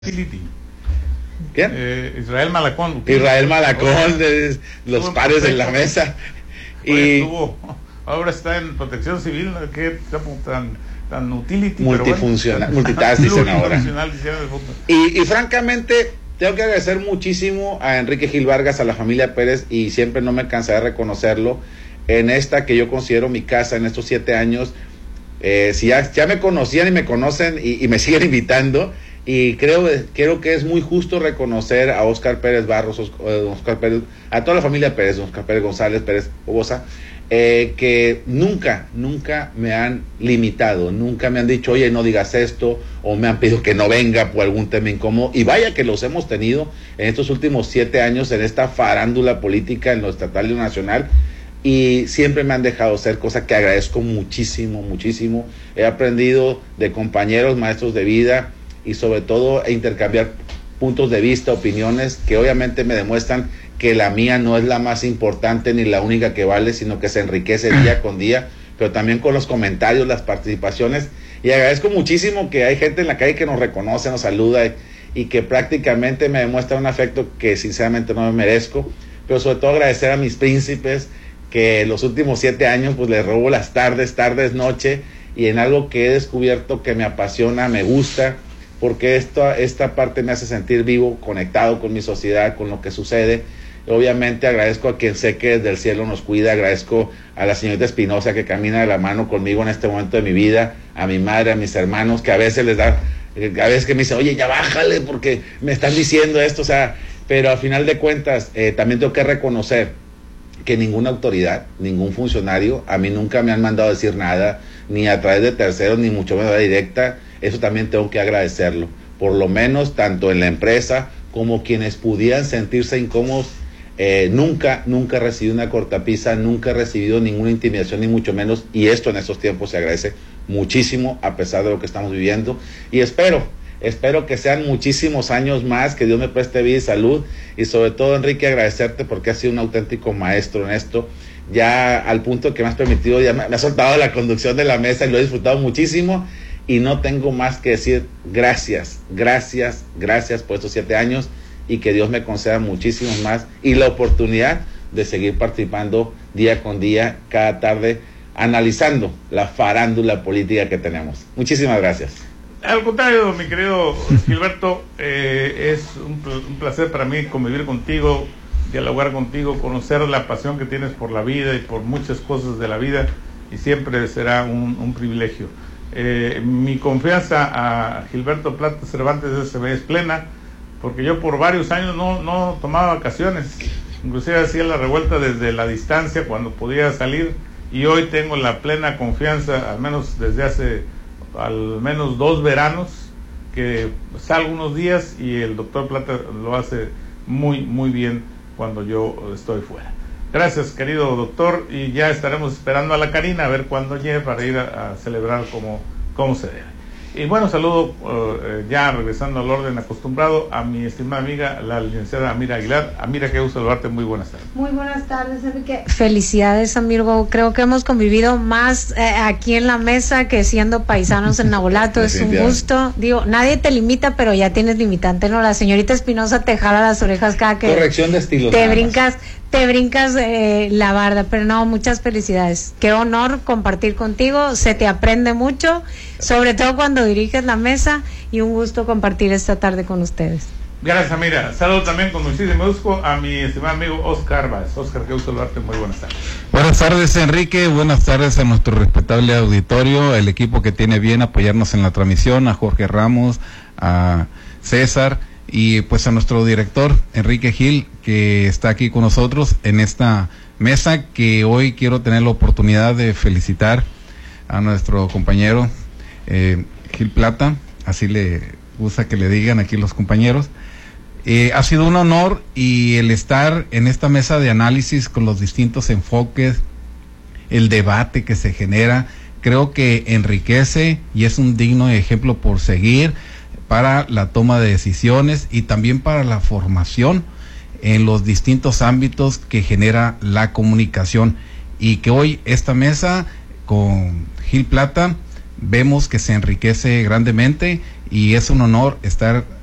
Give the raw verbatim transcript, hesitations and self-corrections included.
¿Quién? Eh, Israel Malacón. Israel Malacón, de los pares en la mesa. Y estuvo, ahora está en protección civil, que tan, tan utility. Multifuncional, bueno, multitask dicen ahora. Y, y francamente, tengo que agradecer muchísimo a Enrique Gil Vargas, a la familia Pérez, y siempre no me cansaré de reconocerlo, en esta que yo considero mi casa en estos siete años. Eh, si ya, ya me conocían y me conocen y, y me siguen invitando, y creo, creo que es muy justo reconocer a Óscar Pérez Barros, Óscar Pérez, a toda la familia Pérez, Óscar Pérez González, Pérez Bobosa, eh, que nunca, nunca me han limitado, nunca me han dicho, oye, no digas esto, o me han pedido que no venga por algún tema incómodo, y vaya que los hemos tenido en estos últimos siete años en esta farándula política en lo estatal y lo nacional, y siempre me han dejado ser, cosa que agradezco muchísimo, muchísimo. He aprendido de compañeros, maestros de vida, y sobre todo a intercambiar puntos de vista, opiniones que obviamente me demuestran que la mía no es la más importante ni la única que vale, sino que se enriquece día con día, pero también con los comentarios, las participaciones, y agradezco muchísimo que hay gente en la calle que nos reconoce, nos saluda y, y que prácticamente me demuestra un afecto que sinceramente no me merezco, pero sobre todo agradecer a mis príncipes, que los últimos siete años pues les robo las tardes, tardes, noche, y en algo que he descubierto que me apasiona, me gusta, porque esta, esta parte me hace sentir vivo, conectado con mi sociedad, con lo que sucede. Obviamente agradezco a quien sé que desde el cielo nos cuida, agradezco a la señorita Espinosa que camina de la mano conmigo en este momento de mi vida, a mi madre, a mis hermanos, que a veces les da, a veces que me dicen, oye, ya bájale porque me están diciendo esto, o sea, pero al final de cuentas eh, también tengo que reconocer que ninguna autoridad, ningún funcionario, a mí nunca me han mandado a decir nada, ni a través de terceros, ni mucho menos de directa. Eso también tengo que agradecerlo, por lo menos tanto en la empresa como quienes pudieran sentirse incómodos. Eh, nunca, nunca he recibido una cortapisa, nunca he recibido ninguna intimidación, ni mucho menos, y esto en estos tiempos se agradece muchísimo a pesar de lo que estamos viviendo, y espero, espero que sean muchísimos años más, que Dios me preste vida y salud, y sobre todo, Enrique, agradecerte porque has sido un auténtico maestro en esto, ya al punto que me has permitido, ya me, me has soltado la conducción de la mesa y lo he disfrutado muchísimo, y no tengo más que decir gracias, gracias, gracias por estos siete años, y que Dios me conceda muchísimos más, y la oportunidad de seguir participando día con día, cada tarde, analizando la farándula política que tenemos. Muchísimas gracias. Al contrario, mi querido Gilberto, eh, es un, un placer para mí convivir contigo, dialogar contigo, conocer la pasión que tienes por la vida y por muchas cosas de la vida, y siempre será un, un privilegio. Eh, mi confianza a Gilberto Plata Cervantes es plena, porque yo por varios años no, no tomaba vacaciones, inclusive hacía la revuelta desde la distancia cuando podía salir, y hoy tengo la plena confianza, al menos desde hace al menos dos veranos, que salgo unos días y el doctor Plata lo hace muy muy bien cuando yo estoy fuera. Gracias, querido doctor, y ya estaremos esperando a la Karina a ver cuándo llegue para ir a, a celebrar como, como se debe. Y bueno, saludo uh, ya regresando al orden acostumbrado a mi estimada amiga, la licenciada Amira Aguilar. Amira, qué gusto saludarte, muy buenas tardes. Muy buenas tardes, Enrique. Felicidades, amigo. Creo que hemos convivido más eh, aquí en la mesa que siendo paisanos en Nabolato. Es un gusto. Digo, nadie te limita, pero ya tienes limitante, ¿no? La señorita Espinosa te jala las orejas cada que corrección de estilo, te brincas. Te brincas eh, la barda, pero no, muchas felicidades. Qué honor compartir contigo, se te aprende mucho, sobre todo cuando diriges la mesa, y un gusto compartir esta tarde con ustedes. Gracias, Amira. Saludo también con muchísimo gusto a mi estimado amigo Óscar Báez. Óscar, qué gusto saludarte, muy buenas tardes. Buenas tardes, Enrique, buenas tardes a nuestro respetable auditorio, el equipo que tiene bien apoyarnos en la transmisión, a Jorge Ramos, a César, y pues a nuestro director, Enrique Gil, que está aquí con nosotros en esta mesa, que hoy quiero tener la oportunidad de felicitar a nuestro compañero eh, Gil Plata, así le gusta que le digan aquí los compañeros. Eh, ha sido un honor, y el estar en esta mesa de análisis con los distintos enfoques, el debate que se genera, creo que enriquece y es un digno ejemplo por seguir para la toma de decisiones y también para la formación en los distintos ámbitos que genera la comunicación, y que hoy esta mesa con Gil Plata vemos que se enriquece grandemente, y es un honor estar